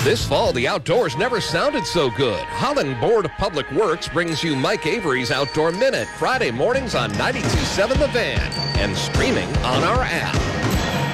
This fall, the outdoors never sounded so good. Holland Board of Public Works brings you Mike Avery's Outdoor Minute, Friday mornings on 92.7 The Van and streaming on our app.